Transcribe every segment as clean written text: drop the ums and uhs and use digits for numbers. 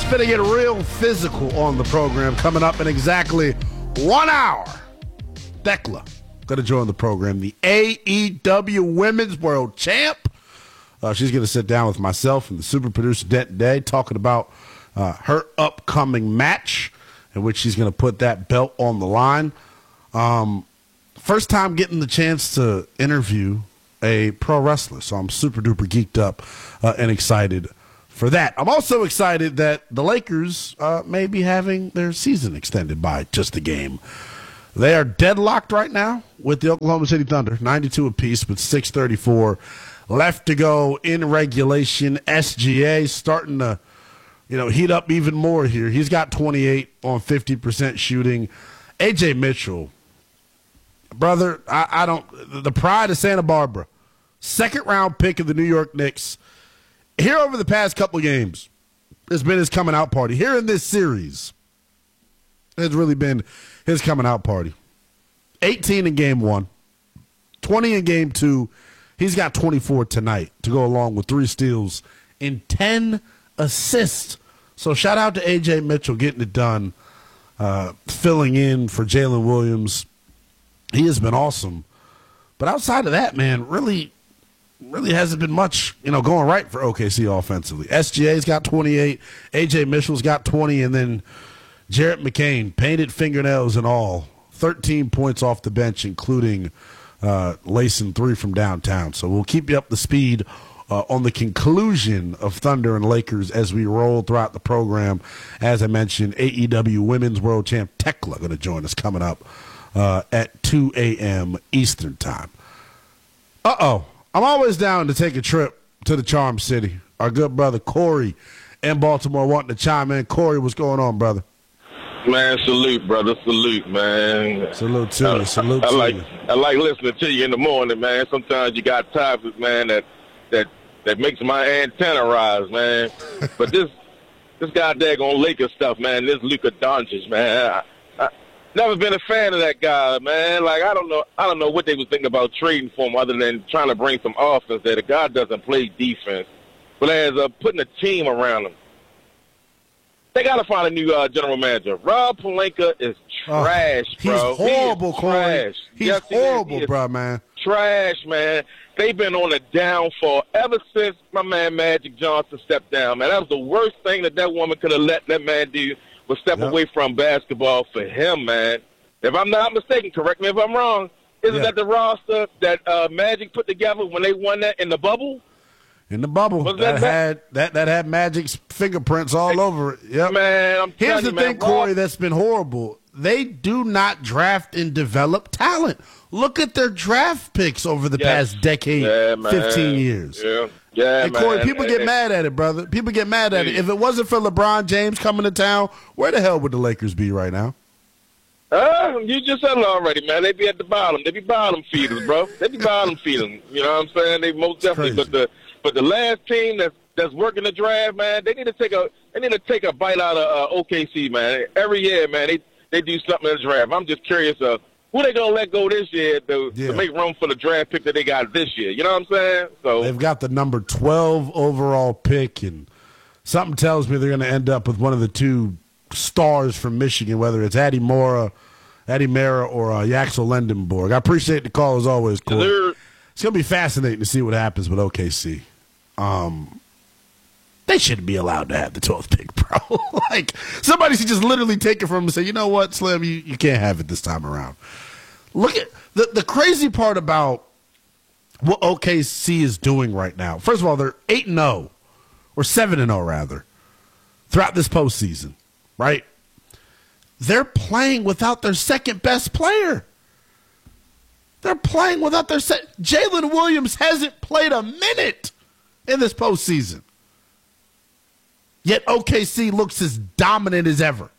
Going to get real physical on the program coming up in exactly 1 hour. Thekla going to join the program, the AEW Women's World Champ. She's going to sit down with myself and the super producer Denton Day talking about her upcoming match in which she's going to put that belt on the line. First time getting the chance to interview a pro wrestler, so I'm super duper geeked up and excited for that. I'm also excited that the Lakers may be having their season extended by just a game. They are deadlocked right now with the Oklahoma City Thunder, 92 apiece with 6:34 left to go in regulation. SGA starting to, heat up even more here. He's got 28 on 50% shooting. AJ Mitchell, brother, I don't. The pride of Santa Barbara, second round pick of the New York Knicks. Here over the past couple of games, it's been his coming out party. Here in this series, it's really been his coming out party. 18 in game 1, 20 in game 2. He's got 24 tonight to go along with 3 steals and 10 assists. So shout out to A.J. Mitchell getting it done, filling in for Jalen Williams. He has been awesome. But outside of that, man, really hasn't been much, going right for OKC offensively. SGA's got 28, A.J. Mitchell's got 20, and then Jarrett McCain, painted fingernails and all, 13 points off the bench, including lacing 3 from downtown. So we'll keep you up to speed on the conclusion of Thunder and Lakers as we roll throughout the program. As I mentioned, AEW Women's World Champ Thekla going to join us coming up at 2 a.m. Eastern Time. I'm always down to take a trip to the Charm City. Our good brother Corey in Baltimore wanting to chime in. Corey, what's going on, brother? Man, salute, brother. Salute, man. Salute to you. Salute to you. I like listening to you in the morning, man. Sometimes you got topics, man, that makes my antenna rise, man. But this goddamn Lakers stuff, man, this Luka Doncic, man, I never been a fan of that guy, man. Like, I don't know what they was thinking about trading for him other than trying to bring some offense there. The guy doesn't play defense. But as putting a team around him, they got to find a new general manager. Rob Pelinka is trash, bro. He's horrible, Corey. He's horrible, bro, man. Trash, man. They've been on a downfall ever since my man Magic Johnson stepped down, man. That was the worst thing that woman could have let that man do was step away from basketball for him, man. If I'm not mistaken, correct me if I'm wrong, isn't that the roster that Magic put together when they won that in the bubble? In the bubble, that had Magic's fingerprints all over it. Yep. Man, here's the thing, Corey, that's been horrible. They do not draft and develop talent. Look at their draft picks over the past decade, 15 years. Yeah, and Corey, people get mad at it, brother. People get mad at it. If it wasn't for LeBron James coming to town, where the hell would the Lakers be right now? You just said it already, man. They be at the bottom. They be bottom feeders, bro. They be bottom feeders. You know what I'm saying? They most definitely. But the last team that's working the draft, man, they need to take a bite out of OKC, man. Every year, man, they do something in the draft. I'm just curious of who they gonna let go this year to make room for the draft pick that they got this year. You know what I'm saying? So they've got the number 12 overall pick, and something tells me they're going to end up with one of the 2 stars from Michigan, whether it's Addie Mara, or Yaxel Lendenborg. I appreciate the call as always, Corey. It's going to be fascinating to see what happens with OKC. They shouldn't be allowed to have the 12th pick, bro. Like, somebody should just literally take it from them and say, you know what, Slim, you can't have it this time around. Look at the crazy part about what OKC is doing right now. First of all, they're 8-0, or 7-0 rather, throughout this postseason, right? They're playing without their second best player. They're playing without their Jalen Williams hasn't played a minute in this postseason. Yet OKC looks as dominant as ever.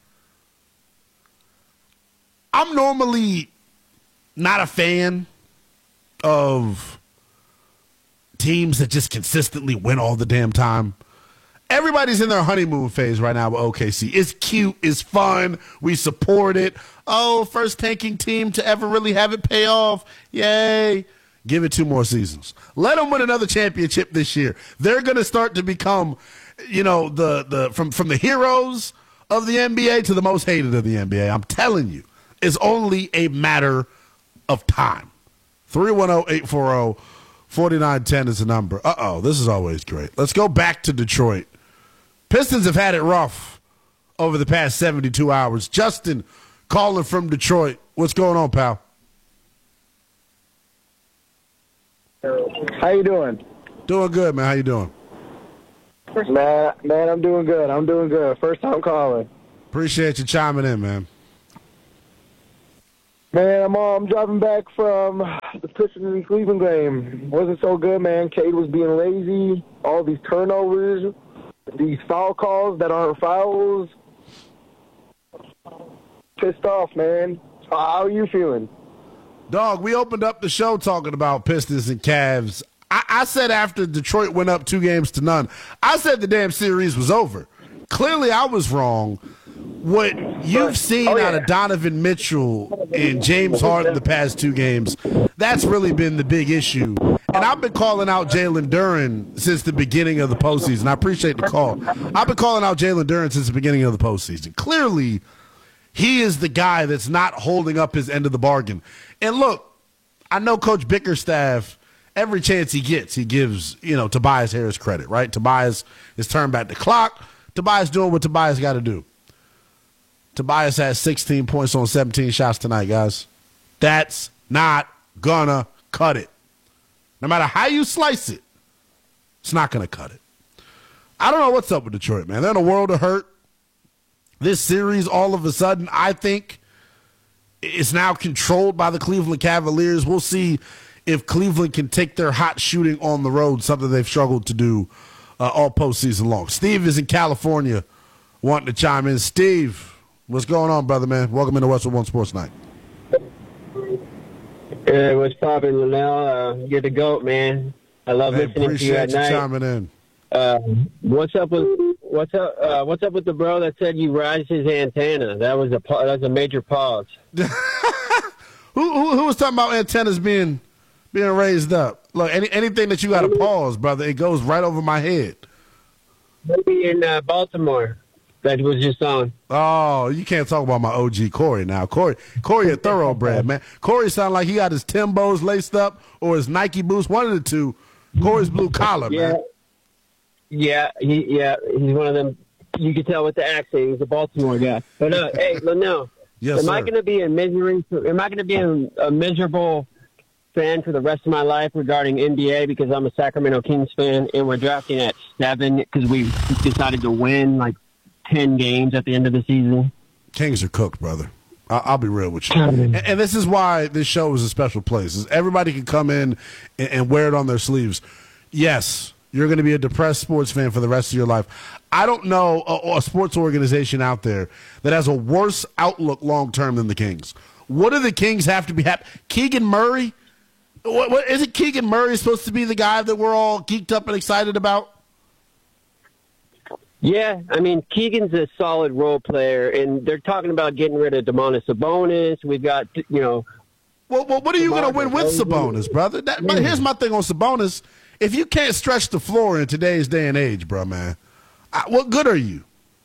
I'm normally not a fan of teams that just consistently win all the damn time. Everybody's in their honeymoon phase right now with OKC. It's cute. It's fun. We support it. Oh, first tanking team to ever really have it pay off. Yay. Give it 2 more seasons. Let them win another championship this year. They're going to start to become, from the heroes of the NBA to the most hated of the NBA. I'm telling you, it's only a matter of time. 310-840-4910 is the number. This is always great. Let's go back to Detroit. Pistons have had it rough over the past 72 hours. Justin calling from Detroit. What's going on, pal? How you doing? Doing good, man. How you doing? Man, I'm doing good. First time calling. Appreciate you chiming in, man. Man, I'm driving back from the Pistons and Cleveland game. Wasn't so good, man. Cade was being lazy. All these turnovers, these foul calls that aren't fouls. Pissed off, man. How are you feeling? Dog, we opened up the show talking about Pistons and Cavs. I said after Detroit went up 2-0, I said the damn series was over. Clearly, I was wrong. What you've seen out of Donovan Mitchell and James Harden the past 2 games, that's really been the big issue. And I've been calling out Jalen Duren since the beginning of the postseason. I appreciate the call. I've been calling out Jalen Duren since the beginning of the postseason. Clearly, he is the guy that's not holding up his end of the bargain. And look, I know Coach Bickerstaff, every chance he gets, he gives, Tobias Harris credit, right? Tobias is turned back the clock. Tobias doing what Tobias got to do. Tobias has 16 points on 17 shots tonight, guys. That's not gonna cut it. No matter how you slice it, it's not gonna cut it. I don't know what's up with Detroit, man. They're in a world of hurt. This series, all of a sudden, I think, is now controlled by the Cleveland Cavaliers. We'll see if Cleveland can take their hot shooting on the road, something they've struggled to do all postseason long. Steve is in California wanting to chime in. Steve, what's going on, brother, man? Welcome into Westwood One Sports Night. Hey, what's poppin', Linnell? You're the GOAT, man. I love listening to you at night. Appreciate you chiming in. What's up with the bro that said you raised his antenna? That was a major pause. Who was talking about antennas being raised up? Look, anything that you got to pause, brother, it goes right over my head. Maybe in Baltimore that was just on. Oh, you can't talk about my OG Corey now. Corey a thoroughbred, man. Corey sound like he got his Timbos laced up or his Nike boots, one of the two. Corey's blue collar, man. Yeah, he's one of them. You can tell with the accent, he's a Baltimore guy. But hey, Linnell, yes, am I going to be in misery? Am I going to be a miserable fan for the rest of my life regarding NBA because I'm a Sacramento Kings fan and we're drafting at 7 because we decided to win like 10 games at the end of the season? Kings are cooked, brother. I'll be real with you. And this is why this show is a special place. Is everybody can come in and wear it on their sleeves. Yes, you're going to be a depressed sports fan for the rest of your life. I don't know a sports organization out there that has a worse outlook long-term than the Kings. What do the Kings have to be happy? Keegan Murray? What isn't Keegan Murray supposed to be the guy that we're all geeked up and excited about? Yeah, I mean, Keegan's a solid role player, and they're talking about getting rid of Domantas Sabonis. We've got, Well, what are you going to win with Sabonis, brother? But here's my thing on Sabonis. If you can't stretch the floor in today's day and age, bro, man, what good are you?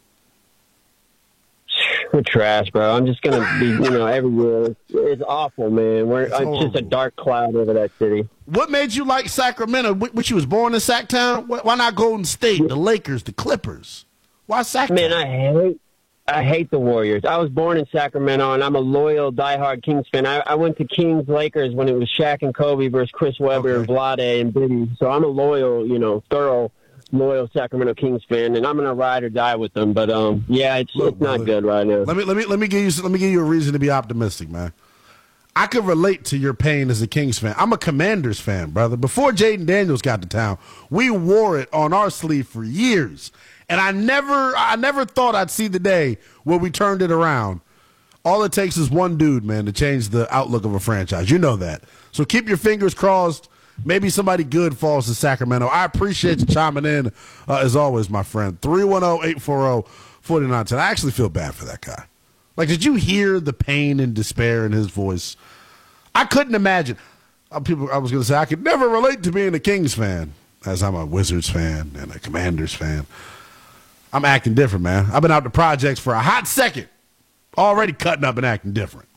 We're trash, bro. I'm just going to be, everywhere. It's awful, man. It's just a dark cloud over that city. What made you like Sacramento? Which you was born in Sacktown? Why not Golden State, the Lakers, the Clippers? Why Sacktown? Man, I hate the Warriors. I was born in Sacramento, and I'm a loyal, diehard Kings fan. I went to Kings Lakers when it was Shaq and Kobe versus Chris Webber and Vlade and Biddy. So I'm a loyal, thorough, loyal Sacramento Kings fan, and I'm gonna ride or die with them. But it's not good right now. Let me give you a reason to be optimistic, man. I could relate to your pain as a Kings fan. I'm a Commanders fan, brother. Before Jaden Daniels got to town, we wore it on our sleeve for years. And I never thought I'd see the day where we turned it around. All it takes is one dude, man, to change the outlook of a franchise. You know that. So keep your fingers crossed. Maybe somebody good falls to Sacramento. I appreciate you chiming in, as always, my friend. 310-840-4910. I actually feel bad for that guy. Like, did you hear the pain and despair in his voice? I couldn't imagine. I was going to say, I could never relate to being a Kings fan, as I'm a Wizards fan and a Commanders fan. I'm acting different, man. I've been out to projects for a hot second, already cutting up and acting different.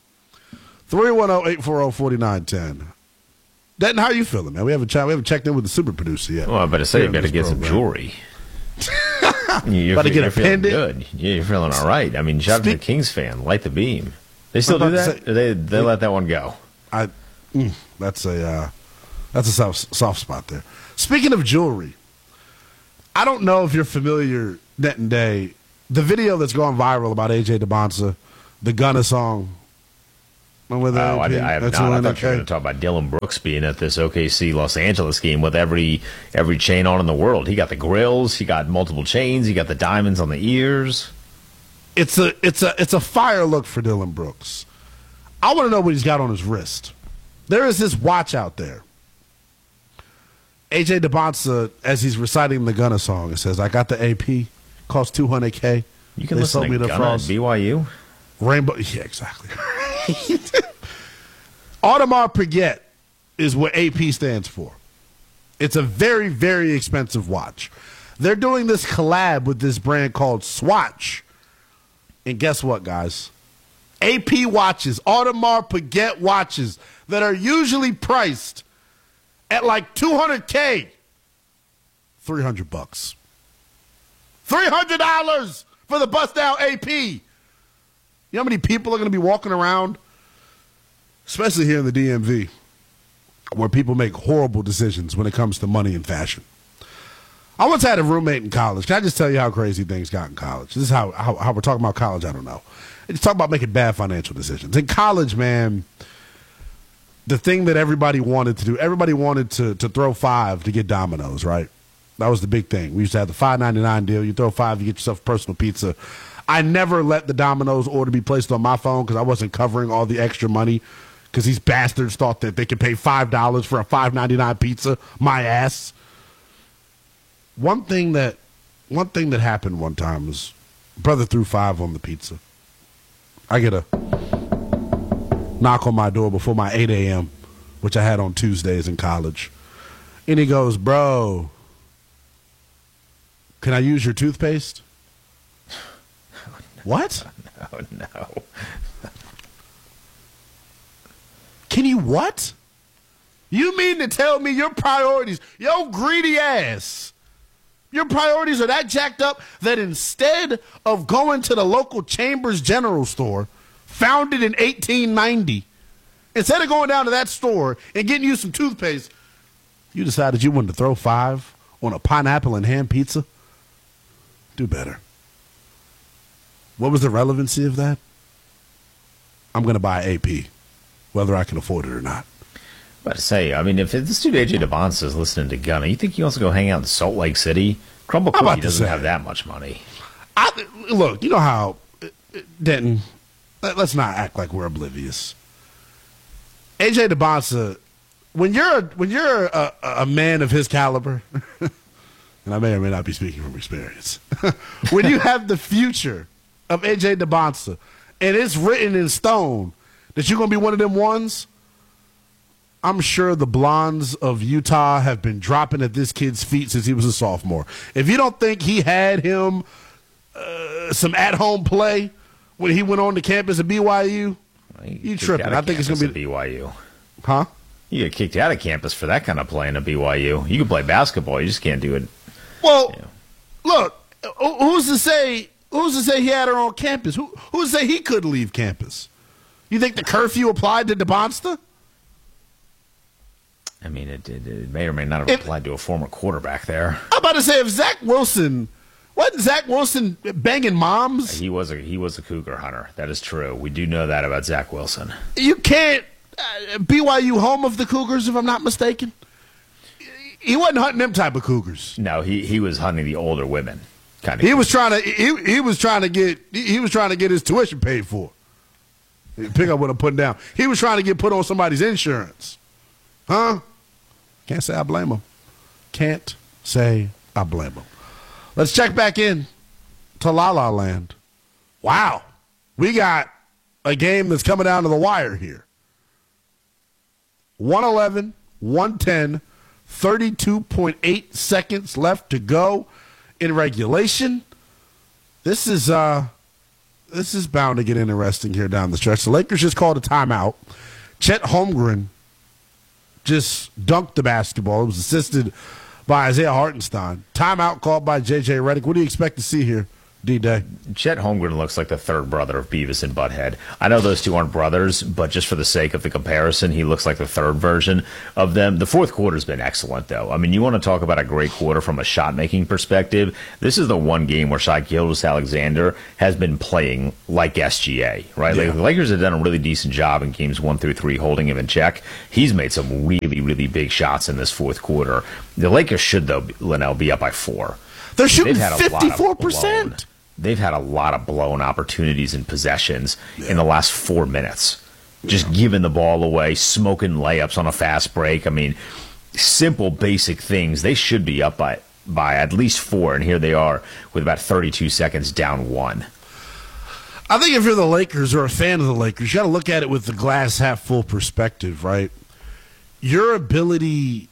310-840-4910. Denton, how are you feeling, man? We haven't checked in with the super producer yet. Well, I better say, you better get some jewelry. You're feeling good. Yeah, you're feeling all right. I mean, shout out to the Kings fan. Light the beam. They still do that? They let that one go? That's a soft spot there. Speaking of jewelry, I don't know if you're familiar, Denton Day, the video that's gone viral about AJ DeBonsa, the Gunna song. I have not. I thought you were going to talk about Dylan Brooks being at this OKC Los Angeles game with every chain on in the world. He got the grills, he got multiple chains, he got the diamonds on the ears. It's a fire look for Dylan Brooks. I want to know what he's got on his wrist. There is this watch out there. AJ DeBonsa, as he's reciting the Gunna song, it says, "I got the AP, cost $200K. You can listen to Gunna at BYU. Rainbow, yeah, exactly." Audemars Piguet is what AP stands for. It's a very, very expensive watch. They're doing this collab with this brand called Swatch. And guess what, guys? AP watches, Audemars Piguet watches that are usually priced at like $200K. $300. $300 for the bust down AP. You know how many people are going to be walking around, especially here in the DMV, where people make horrible decisions when it comes to money and fashion? I once had a roommate in college. Can I just tell you how crazy things got in college? This is how we're talking about college. I don't know. It's talking about making bad financial decisions. In college, man, the thing that everybody wanted to do, everybody wanted to throw $5 to get Domino's, right? That was the big thing. We used to have the $5.99 deal. You throw $5, you get yourself a personal pizza. I never let the Domino's order be placed on my phone because I wasn't covering all the extra money because these bastards thought that they could pay $5 for a $5.99 pizza. My ass. One thing that happened one time was brother threw $5 on the pizza. I get a knock on my door before my 8 a.m., which I had on Tuesdays in college. And he goes, "Bro, can I use your toothpaste?" What? Oh, no. Can you what? You mean to tell me your priorities, yo greedy ass, your priorities are that jacked up that instead of going to the local Chambers General Store, founded in 1890, instead of going down to that store and getting you some toothpaste, you decided you wanted to throw $5 on a pineapple and ham pizza? Do better. What was the relevancy of that? I'm going to buy AP, whether I can afford it or not. But to say, I mean, if this dude AJ DeBonsa is listening to Gunna, you think he wants to go hang out in Salt Lake City? Crumble Cookie doesn't have that much money. Look, you know how, Denton, let's not act like we're oblivious. AJ DeBonsa, when you're a man of his caliber, and I may or may not be speaking from experience, when you have the future of AJ DeBonsa, and it's written in stone that you're going to be one of them ones, I'm sure the blondes of Utah have been dropping at this kid's feet since he was a sophomore. If you don't think he had him some at-home play when he went on the campus at BYU, you tripping. I think it's going to be BYU. Huh? You get kicked out of campus for that kind of playing at BYU. You can play basketball, you just can't do it. Well, look, who's to say he had her on campus? Who's to say he couldn't leave campus? You think the curfew applied to DeBonsta? I mean, it may or may not have applied to a former quarterback there. I'm about to say, if Zach Wilson, wasn't Zach Wilson banging moms? He was a cougar hunter. That is true. We do know that about Zach Wilson. You can't BYU home of the Cougars, if I'm not mistaken. He wasn't hunting them type of cougars. No, he was hunting the older women. Kind of. He was trying to get his tuition paid for. Pick up what I'm putting down. He was trying to get put on somebody's insurance. Huh? Can't say I blame him. Can't say I blame him. Let's check back in to La La Land. Wow. We got a game that's coming down to the wire here. 111, 110, 32.8 seconds left to go in regulation. This is bound to get interesting here down the stretch. The Lakers just called a timeout. Chet Holmgren just dunked the basketball. It was assisted by Isaiah Hartenstein. Timeout called by J.J. Redick. What do you expect to see here, D-Day? Chet Holmgren looks like the third brother of Beavis and Butthead. I know those two aren't brothers, but just for the sake of the comparison, he looks like the third version of them. The fourth quarter's been excellent, though. I mean, you want to talk about a great quarter from a shot-making perspective. This is the one game where Shai Gilgeous-Alexander has been playing like SGA, right? Yeah. Like, the Lakers have done a really decent job in games 1 through 3 holding him in check. He's made some really, really big shots in this fourth quarter. The Lakers should, though, Linnell, be up by 4. They're shooting 54%. They've had a lot of blown opportunities and possessions in the last 4 minutes. Just giving the ball away, smoking layups on a fast break. I mean, simple, basic things. They should be up by at least 4, and here they are with about 32 seconds down 1. I think if you're the Lakers or a fan of the Lakers, you got to look at it with the glass half full perspective, right? Your ability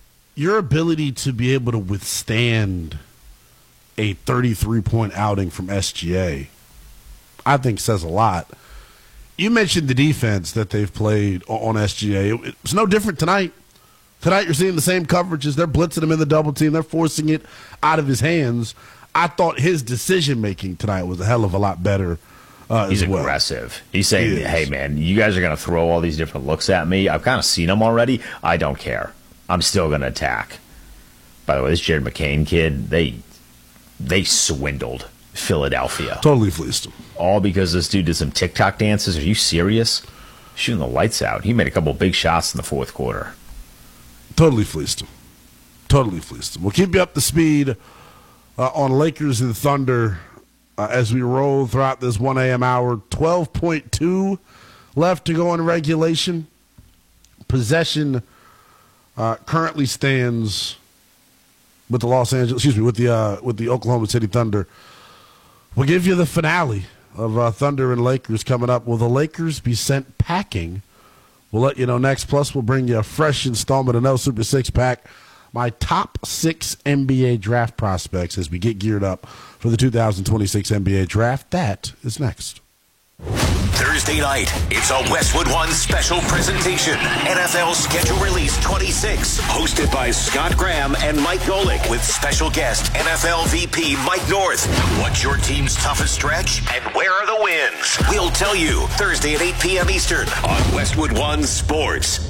to be able to withstand a 33-point outing from SGA, I think says a lot. You mentioned the defense that they've played on SGA. It's no different tonight. Tonight you're seeing the same coverages. They're blitzing him in the double team. They're forcing it out of his hands. I thought his decision-making tonight was a hell of a lot better He's as well. aggressive. He's saying, hey, man, you guys are going to throw all these different looks at me. I've kind of seen them already. I don't care. I'm still going to attack. By the way, this Jared McCain kid, they swindled Philadelphia. Totally fleeced him. All because this dude did some TikTok dances. Are you serious? Shooting the lights out. He made a couple big shots in the fourth quarter. Totally fleeced him. We'll keep you up to speed on Lakers and Thunder as we roll throughout this 1 a.m. hour. 12.2 left to go in regulation. Possession currently stands with the with the Oklahoma City Thunder. We'll give you the finale of Thunder and Lakers coming up. Will the Lakers be sent packing? We'll let you know next. Plus, we'll bring you a fresh installment of No Super Six Pack, my top 6 NBA draft prospects as we get geared up for the 2026 NBA draft. That is next. Thursday night, it's a Westwood One special presentation. NFL Schedule Release 26, hosted by Scott Graham and Mike Golick, with special guest NFL VP Mike North. What's your team's toughest stretch, and where are the wins? We'll tell you Thursday at 8 p.m. Eastern on Westwood One Sports.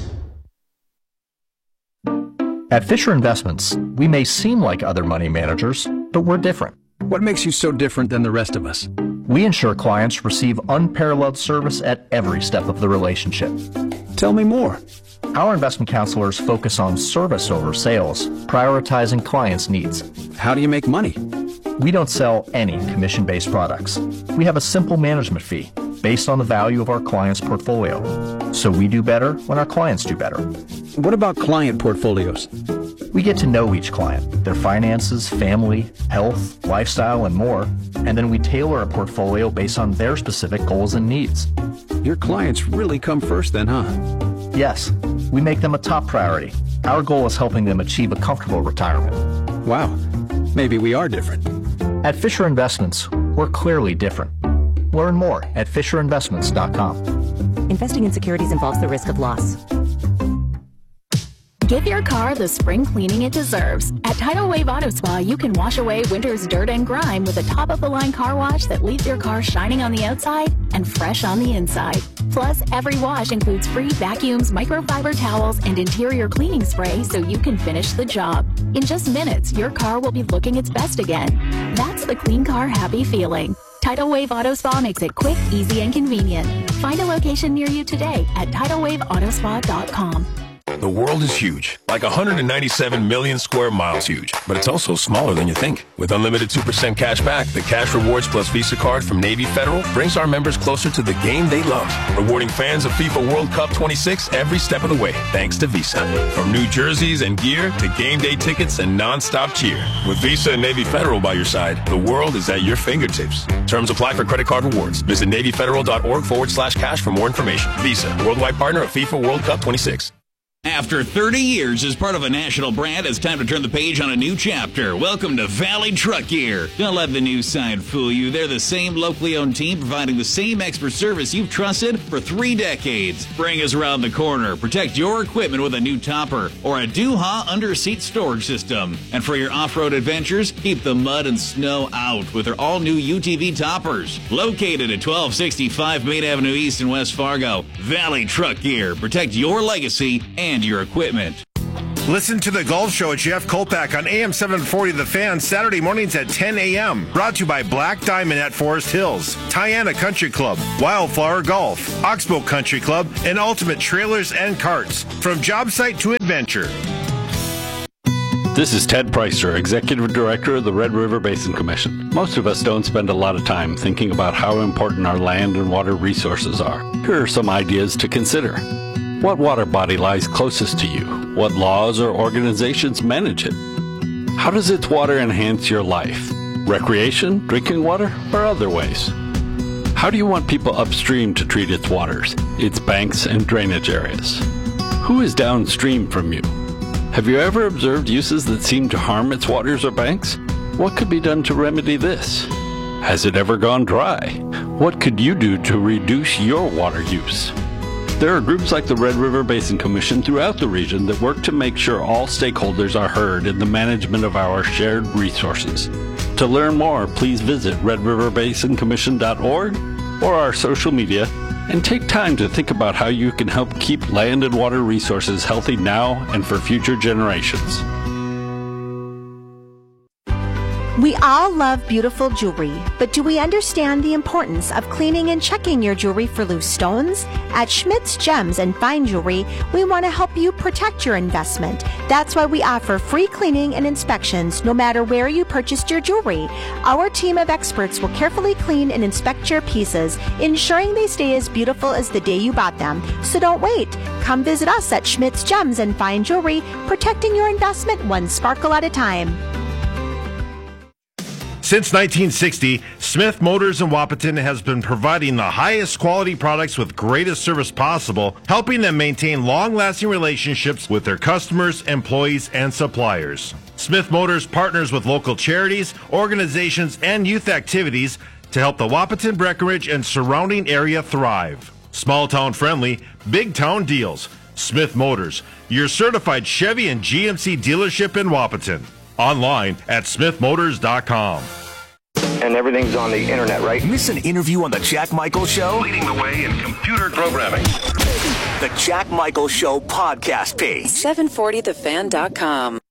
At Fisher Investments, we may seem like other money managers, but we're different. What makes you so different than the rest of us? We ensure clients receive unparalleled service at every step of the relationship. Tell me more. Our investment counselors focus on service over sales, prioritizing clients' needs. How do you make money? We don't sell any commission-based products. We have a simple management fee based on the value of our client's portfolio. So we do better when our clients do better. What about client portfolios? We get to know each client, their finances, family, health, lifestyle, and more, and then we tailor a portfolio based on their specific goals and needs. Your clients really come first then, huh? Yes, we make them a top priority. Our goal is helping them achieve a comfortable retirement. Wow, maybe we are different. At Fisher Investments, we're clearly different. Learn more at FisherInvestments.com. Investing in securities involves the risk of loss. Give your car the spring cleaning it deserves. At Tidal Wave Auto Spa, you can wash away winter's dirt and grime with a top-of-the-line car wash that leaves your car shining on the outside and fresh on the inside. Plus, every wash includes free vacuums, microfiber towels, and interior cleaning spray so you can finish the job. In just minutes, your car will be looking its best again. That's the clean car happy feeling. Tidal Wave Auto Spa makes it quick, easy, and convenient. Find a location near you today at TidalWaveAutoSpa.com. The world is huge, like 197 million square miles huge, but it's also smaller than you think. With unlimited 2% cash back, the Cash Rewards Plus Visa card from Navy Federal brings our members closer to the game they love, rewarding fans of FIFA World Cup 26 every step of the way, thanks to Visa. From new jerseys and gear to game day tickets and non-stop cheer. With Visa and Navy Federal by your side, the world is at your fingertips. Terms apply for credit card rewards. Visit NavyFederal.org/cash for more information. Visa, worldwide partner of FIFA World Cup 26. After 30 years as part of a national brand, it's time to turn the page on a new chapter. Welcome to Valley Truck Gear. Don't let the new sign fool you. They're the same locally owned team providing the same expert service you've trusted for 3 decades. Bring us around the corner. Protect your equipment with a new topper or a Duha under-seat storage system. And for your off-road adventures, keep the mud and snow out with their all-new UTV toppers. Located at 1265 Main Avenue East in West Fargo, Valley Truck Gear. Protect your legacy and your equipment. Listen to The Golf Show with Jeff Kolpak on AM 740 The Fan, Saturday mornings at 10 a.m. Brought to you by Black Diamond at Forest Hills, Tiana Country Club, Wildflower Golf, Oxbow Country Club, and Ultimate Trailers and Carts. From job site to adventure. This is Ted Preister, Executive Director of the Red River Basin Commission. Most of us don't spend a lot of time thinking about how important our land and water resources are. Here are some ideas to consider. What water body lies closest to you? What laws or organizations manage it? How does its water enhance your life? Recreation, drinking water, or other ways? How do you want people upstream to treat its waters, its banks and drainage areas? Who is downstream from you? Have you ever observed uses that seem to harm its waters or banks? What could be done to remedy this? Has it ever gone dry? What could you do to reduce your water use? There are groups like the Red River Basin Commission throughout the region that work to make sure all stakeholders are heard in the management of our shared resources. To learn more, please visit redriverbasincommission.org or our social media and take time to think about how you can help keep land and water resources healthy now and for future generations. We all love beautiful jewelry, but do we understand the importance of cleaning and checking your jewelry for loose stones? At Schmidt's Gems and Fine Jewelry, we want to help you protect your investment. That's why we offer free cleaning and inspections no matter where you purchased your jewelry. Our team of experts will carefully clean and inspect your pieces, ensuring they stay as beautiful as the day you bought them. So don't wait. Come visit us at Schmidt's Gems and Fine Jewelry, protecting your investment one sparkle at a time. Since 1960, Smith Motors in Wahpeton has been providing the highest quality products with greatest service possible, helping them maintain long-lasting relationships with their customers, employees, and suppliers. Smith Motors partners with local charities, organizations, and youth activities to help the Wahpeton, Breckenridge, and surrounding area thrive. Small-town friendly, big-town deals. Smith Motors, your certified Chevy and GMC dealership in Wahpeton. Online at smithmotors.com. And everything's on the internet, right? Miss an interview on The Jack Michael Show? Leading the way in computer programming. The Jack Michael Show podcast page. 740thefan.com.